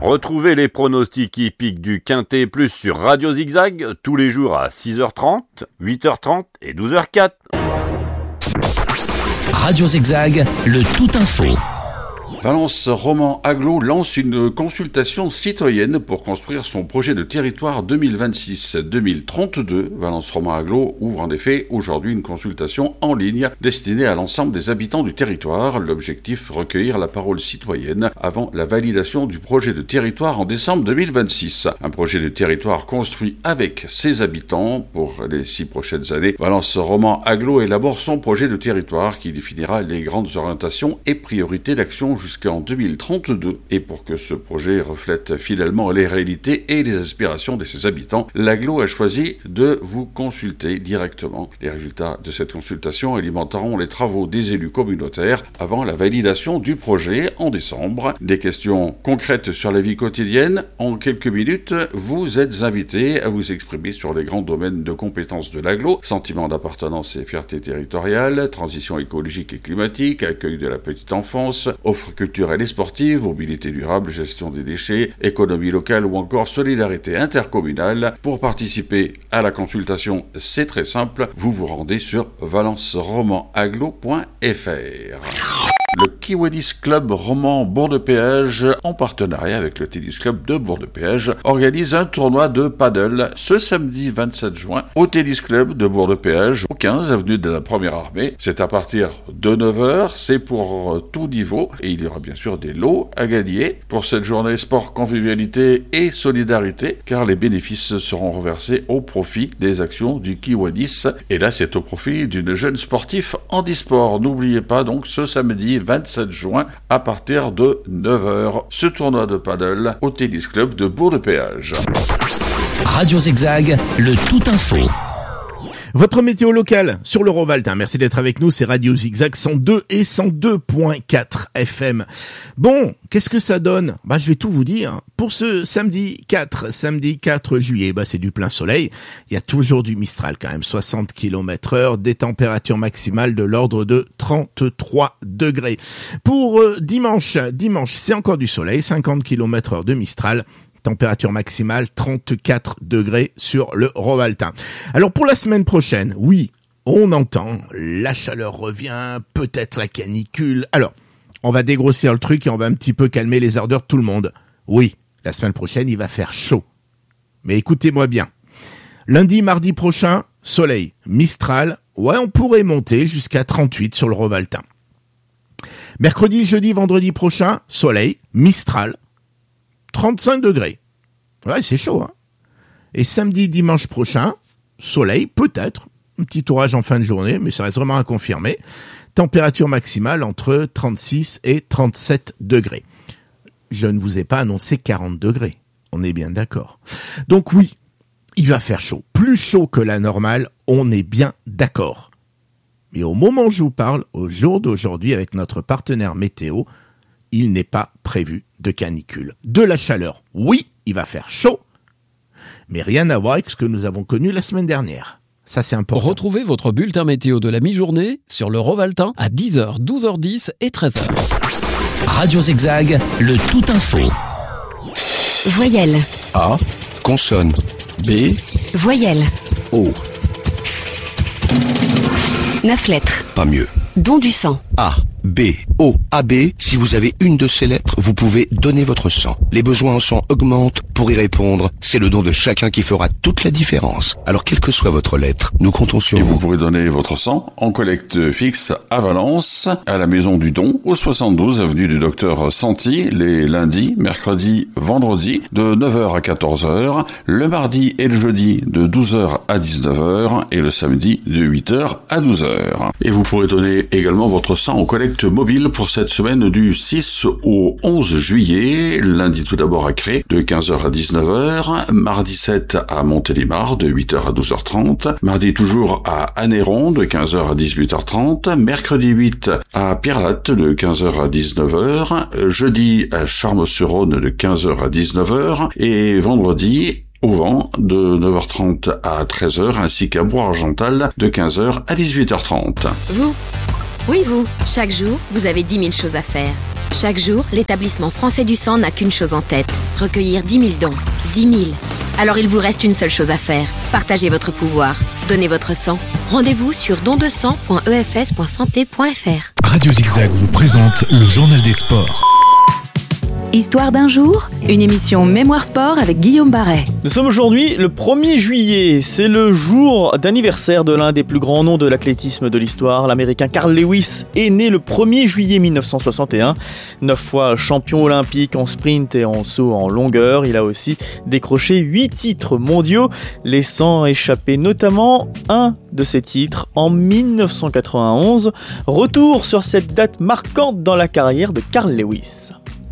Retrouvez les pronostics hippiques du Quintet Plus sur Radio Zigzag tous les jours à 6h30, 8h30 et 12h04. Radio Zigzag, le tout info. Valence Roman Agglo lance une consultation citoyenne pour construire son projet de territoire 2026-2032. Valence Roman Agglo ouvre en effet aujourd'hui une consultation en ligne destinée à l'ensemble des habitants du territoire. L'objectif, recueillir la parole citoyenne avant la validation du projet de territoire en décembre 2026. Un projet de territoire construit avec ses habitants pour les 6 prochaines années. Valence Roman Agglo élabore son projet de territoire qui définira les grandes orientations et priorités d'action jusqu'en 2032. Et pour que ce projet reflète fidèlement les réalités et les aspirations de ses habitants, l'Agglo a choisi de vous consulter directement. Les résultats de cette consultation alimenteront les travaux des élus communautaires avant la validation du projet en décembre. Des questions concrètes sur la vie quotidienne. En quelques minutes, vous êtes invités à vous exprimer sur les grands domaines de compétences de l'Agglo: sentiment d'appartenance et fierté territoriale, transition écologique et climatique, accueil de la petite enfance, offre culturelle et sportive, mobilité durable, gestion des déchets, économie locale ou encore solidarité intercommunale. Pour participer à la consultation, c'est très simple, vous vous rendez sur valenceromanaglo.fr. Le Kiwadis Club Roman Bourg-de-Péage, en partenariat avec le Tennis Club de Bourg-de-Péage, organise un tournoi de paddle ce samedi 27 juin au Tennis Club de Bourg-de-Péage, au 15 avenue de la Première Armée. C'est à partir de 9h, c'est pour tout niveau et il y aura bien sûr des lots à gagner. Pour cette journée sport, convivialité et solidarité, car les bénéfices seront reversés au profit des actions du Kiwadis. Et là, c'est au profit d'une jeune sportive handisport. N'oubliez pas donc ce samedi 27 juin à partir de 9h, ce tournoi de paddle au Tennis Club de Bourg-de-Péage. Radio Zigzag, le tout info. Votre météo locale sur le Rovaltin. Merci d'être avec nous, c'est Radio Zigzag 102 et 102.4 FM. Bon, qu'est-ce que ça donne ? Je vais tout vous dire. Pour ce samedi 4 juillet, c'est du plein soleil. Il y a toujours du Mistral quand même, 60 km/h, des températures maximales de l'ordre de 33 degrés. Pour dimanche, c'est encore du soleil, 50 km/h de Mistral. Température maximale 34 degrés sur le Rovaltin. Alors pour la semaine prochaine, oui, on entend, la chaleur revient, peut-être la canicule. Alors, on va dégrossir le truc et on va un petit peu calmer les ardeurs de tout le monde. Oui, la semaine prochaine, il va faire chaud. Mais écoutez-moi bien. Lundi, mardi prochain, soleil, Mistral, on pourrait monter jusqu'à 38 sur le Rovaltin. Mercredi, jeudi, vendredi prochain, soleil, Mistral, 35 degrés. Ouais, c'est chaud, hein. Et samedi, dimanche prochain, soleil, peut-être. Un petit orage en fin de journée, mais ça reste vraiment à confirmer. Température maximale entre 36 et 37 degrés. Je ne vous ai pas annoncé 40 degrés. On est bien d'accord. Donc oui, il va faire chaud. Plus chaud que la normale, on est bien d'accord. Mais au moment où je vous parle, au jour d'aujourd'hui, avec notre partenaire météo, il n'est pas prévu de canicule. De la chaleur, oui, il va faire chaud, mais rien à voir avec ce que nous avons connu la semaine dernière. Ça, c'est important. Retrouvez votre bulletin météo de la mi-journée sur le Rovaltin à 10h, 12h10 et 13h. Radio Zigzag, le tout info. Voyelle. A. Consonne. B. Voyelle. O. 9 lettres. Pas mieux. Don du sang. A, B, O, AB. Si vous avez une de ces lettres, vous pouvez donner votre sang. Les besoins en sang augmentent. Pour y répondre, c'est le don de chacun qui fera toute la différence. Alors, quelle que soit votre lettre, nous comptons sur vous. Vous pourrez donner votre sang en collecte fixe à Valence, à la Maison du Don, au 72 avenue du Docteur Santi, les lundis, mercredis, vendredis, de 9h à 14h, le mardi et le jeudi, de 12h à 19h, et le samedi, de 8h à 12h. Et vous pourrez donner également votre sang en collecte mobile pour cette semaine du 6 au 11 juillet, lundi tout d'abord à Cré, de 15h à 19h, mardi 7 à Montélimar, de 8h à 12h30, mardi toujours à Anneyron, de 15h à 18h30, mercredi 8 à Pirate, de 15h à 19h, jeudi à Charmes-sur-Rhône, de 15h à 19h, et vendredi au vent, de 9h30 à 13h, ainsi qu'à Bois-Argental, de 15h à 18h30. Vous ? Oui, vous. Chaque jour, vous avez 10 000 choses à faire. Chaque jour, l'établissement français du sang n'a qu'une chose en tête. Recueillir 10 000 dons. 10 000. Alors il vous reste une seule chose à faire. Partagez votre pouvoir. Donnez votre sang. Rendez-vous sur dondesang.efs.santé.fr. Radio Zigzag vous présente le journal des sports. Histoire d'un jour, une émission Mémoire Sport avec Guillaume Barret. Nous sommes aujourd'hui le 1er juillet, c'est le jour d'anniversaire de l'un des plus grands noms de l'athlétisme de l'histoire. L'américain Carl Lewis est né le 1er juillet 1961. 9 fois champion olympique en sprint et en saut en longueur, il a aussi décroché 8 titres mondiaux, laissant échapper notamment un de ces titres en 1991. Retour sur cette date marquante dans la carrière de Carl Lewis.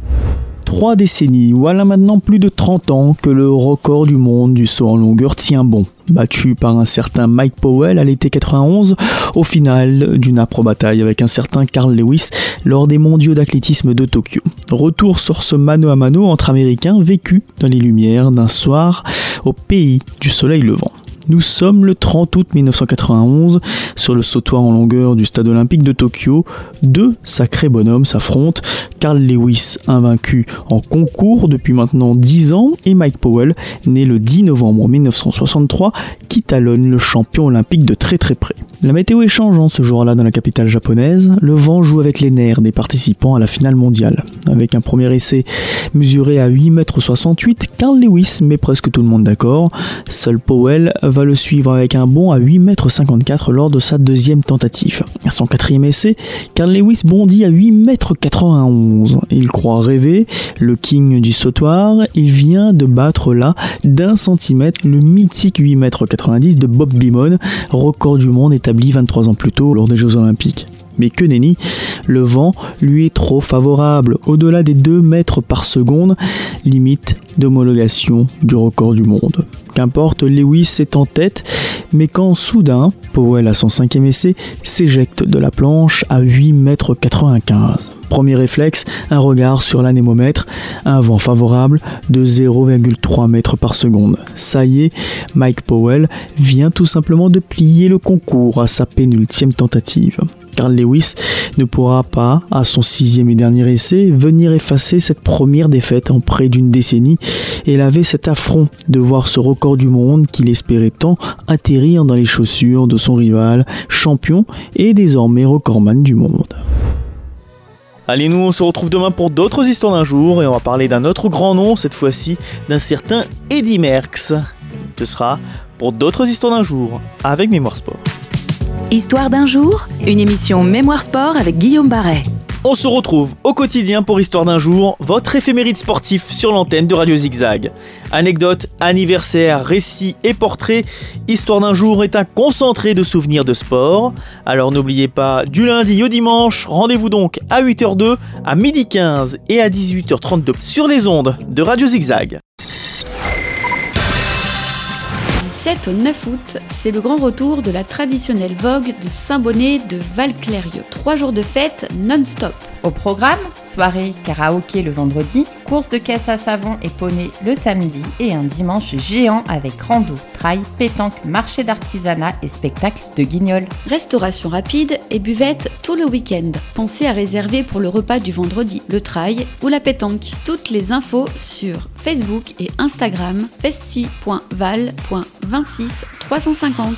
3 décennies, voilà maintenant plus de 30 ans que le record du monde du saut en longueur tient bon. Battu par un certain Mike Powell à l'été 91, au final d'une âpre bataille avec un certain Carl Lewis lors des mondiaux d'athlétisme de Tokyo. Retour sur ce mano à mano entre Américains vécu dans les lumières d'un soir au pays du soleil levant. Nous sommes le 30 août 1991, sur le sautoir en longueur du stade olympique de Tokyo. 2 sacrés bonhommes s'affrontent, Carl Lewis invaincu en concours depuis maintenant 10 ans et Mike Powell, né le 10 novembre 1963, qui talonne le champion olympique de très très près. La météo est changeante ce jour-là dans la capitale japonaise, le vent joue avec les nerfs des participants à la finale mondiale. Avec un premier essai mesuré à 8,68 m, Carl Lewis met presque tout le monde d'accord, seul Powell va le suivre avec un bond à 8,54 m lors de sa deuxième tentative. À son 4e essai, Carl Lewis bondit à 8,91 m. Il croit rêver, le king du sautoir, il vient de battre là d'1 centimètre le mythique 8,90 m de Bob Beamon, record du monde établi 23 ans plus tôt lors des Jeux Olympiques. Mais que nenni, le vent lui est trop favorable, au-delà des 2 mètres par seconde, limite d'homologation du record du monde. Qu'importe, Lewis est en tête, mais quand soudain, Powell à son 5e essai s'éjecte de la planche à 8,95 m. Premier réflexe, un regard sur l'anémomètre, un vent favorable de 0,3 mètres par seconde. Ça y est, Mike Powell vient tout simplement de plier le concours à sa pénultième tentative. Carl Lewis ne pourra pas, à son 6e et dernier essai, venir effacer cette première défaite en près d'une décennie, et il avait cet affront de voir ce record du monde qu'il espérait tant atterrir dans les chaussures de son rival, champion et désormais recordman du monde. Allez, nous on se retrouve demain pour d'autres histoires d'un jour et on va parler d'un autre grand nom, cette fois-ci d'un certain Eddy Merckx. Ce sera pour d'autres histoires d'un jour avec Mémoire Sport. Histoire d'un jour, une émission Mémoire Sport avec Guillaume Barret. On se retrouve au quotidien pour Histoire d'un jour, votre éphéméride sportif sur l'antenne de Radio Zigzag. Anecdotes, anniversaires, récits et portraits, Histoire d'un jour est un concentré de souvenirs de sport. Alors n'oubliez pas, du lundi au dimanche, rendez-vous donc à 8h02, à 12h15 et à 18h32 sur les ondes de Radio Zigzag. Du 7 au 9 août, c'est le grand retour de la traditionnelle vogue de Saint-Bonnet de Val-Clérieux. 3 jours de fête non-stop. Au programme, soirée karaoké le vendredi, course de caisse à savon et poney le samedi et un dimanche géant avec rando, trail, pétanque, marché d'artisanat et spectacle de guignol. Restauration rapide et buvette tout le week-end. Pensez à réserver pour le repas du vendredi, le trail ou la pétanque. Toutes les infos sur Facebook et Instagram festi.val.26350.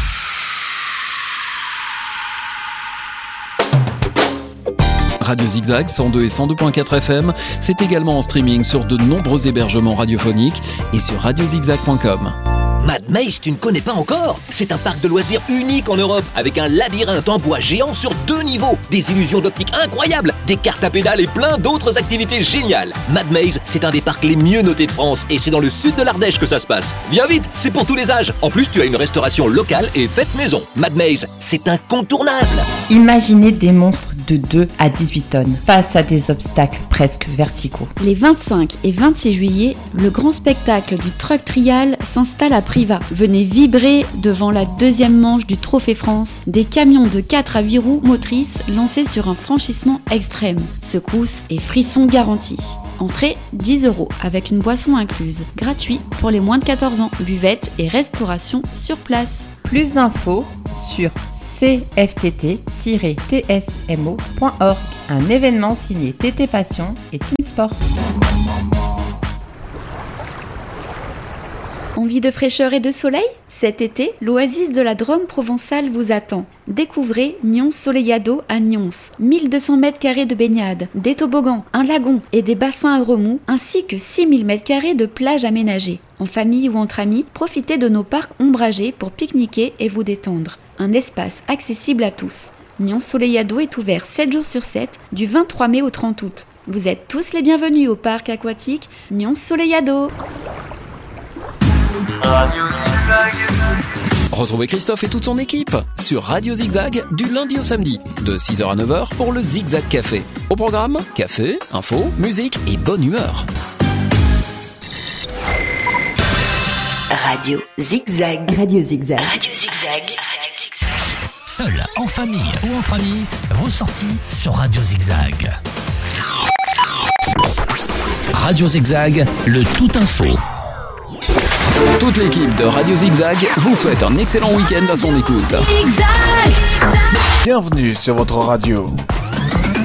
Radio Zigzag 102 et 102.4 FM, c'est également en streaming sur de nombreux hébergements radiophoniques et sur radiozigzag.com. Mad Maze, tu ne connais pas encore? C'est un parc de loisirs unique en Europe, avec un labyrinthe en bois géant sur 2 niveaux, des illusions d'optique incroyables, des cartes à pédales et plein d'autres activités géniales. Mad Maze, c'est un des parcs les mieux notés de France, et c'est dans le sud de l'Ardèche que ça se passe. Viens vite, c'est pour tous les âges. En plus, tu as une restauration locale et fête maison. Mad Maze, c'est incontournable. Imaginez des monstres de 2 à 18 tonnes face à des obstacles presque verticaux. Les 25 et 26 juillet, le grand spectacle du Truck Trial s'installe à Privas. Venez vibrer devant la 2e manche du Trophée France, des camions de 4 à 8 roues motrices lancés sur un franchissement extrême. Secousses et frissons garantis. Entrée 10 € avec une boisson incluse. Gratuit pour les moins de 14 ans. Buvette et restauration sur place. Plus d'infos sur cftt-tsmo.org. Un événement signé TT Passion et Team Sport. Envie de fraîcheur et de soleil ? Cet été, l'oasis de la Drôme provençale vous attend. Découvrez Nyons Soleillado à Nyons. 1200 m² de baignade, des toboggans, un lagon et des bassins à remous, ainsi que 6000 m² de plages aménagées. En famille ou entre amis, profitez de nos parcs ombragés pour pique-niquer et vous détendre. Un espace accessible à tous. Nyons Soleillado est ouvert 7 jours sur 7, du 23 mai au 30 août. Vous êtes tous les bienvenus au parc aquatique Nyons Soleillado. Retrouvez Christophe et toute son équipe sur Radio Zigzag du lundi au samedi, de 6h à 9h pour le Zigzag Café. Au programme, café, info, musique et bonne humeur. Radio Zigzag. Radio Zigzag. Radio Zigzag. Seul, en famille ou entre amis, vos sorties sur Radio Zigzag. Radio Zigzag, le tout info. Toute l'équipe de Radio Zigzag vous souhaite un excellent week-end à son écoute. Bienvenue sur votre radio.